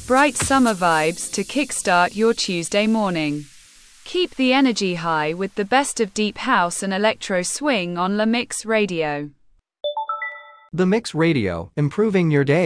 Bright summer vibes to kickstart your Tuesday morning. Keep the energy high with the best of deep house and electro swing on La Mix Radio. The Mix Radio, improving your day.